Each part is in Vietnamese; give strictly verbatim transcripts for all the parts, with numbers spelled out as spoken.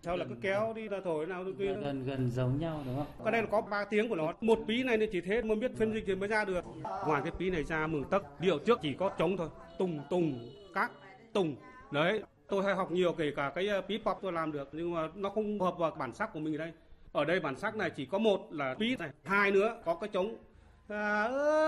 Theo là cứ kéo đi là thổi nào tuy gần gần giống nhau đúng không? Cái đây là có ba tiếng của nó. Một pí này thì chỉ thế mới biết phiên dịch thì mới ra được. Ngoài cái pí này ra mừng tấc, điệu trước chỉ có trống thôi. Tùng tùng các tùng. Đấy, tôi hay học nhiều, kể cả cái pí pop tôi làm được, nhưng mà nó không hợp vào bản sắc của mình ở đây. Ở đây bản sắc này chỉ có một là pí này, hai nữa có cái trống. À,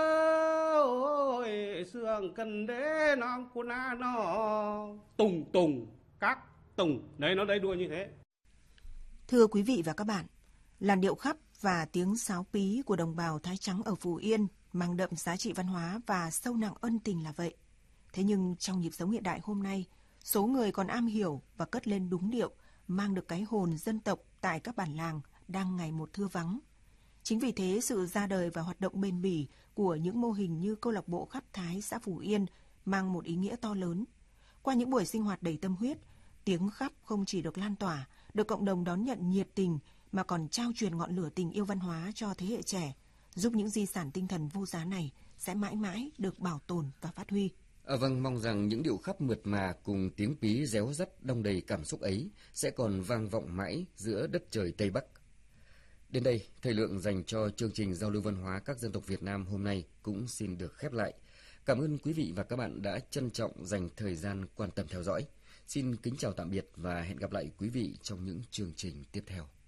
ơi sương cần đế non của na nó tùng tùng các tùng. Đấy, nó đây đua như thế. Thưa quý vị và các bạn, làn điệu khắp và tiếng sáo pí của đồng bào Thái Trắng ở Phú Yên mang đậm giá trị văn hóa và sâu nặng ân tình là vậy. Thế nhưng trong nhịp sống hiện đại hôm nay, số người còn am hiểu và cất lên đúng điệu, mang được cái hồn dân tộc tại các bản làng đang ngày một thưa vắng. Chính vì thế, sự ra đời và hoạt động bền bỉ của những mô hình như câu lạc bộ Khắp Thái xã Phú Yên mang một ý nghĩa to lớn. Qua những buổi sinh hoạt đầy tâm huyết, tiếng khắp không chỉ được lan tỏa, được cộng đồng đón nhận nhiệt tình, mà còn trao truyền ngọn lửa tình yêu văn hóa cho thế hệ trẻ, giúp những di sản tinh thần vô giá này sẽ mãi mãi được bảo tồn và phát huy. À, vâng, mong rằng những điệu khắp mượt mà cùng tiếng pí réo rắt đong đầy cảm xúc ấy sẽ còn vang vọng mãi giữa đất trời Tây Bắc. Đến đây, thời lượng dành cho chương trình giao lưu văn hóa các dân tộc Việt Nam hôm nay cũng xin được khép lại. Cảm ơn quý vị và các bạn đã trân trọng dành thời gian quan tâm theo dõi. Xin kính chào tạm biệt và hẹn gặp lại quý vị trong những chương trình tiếp theo.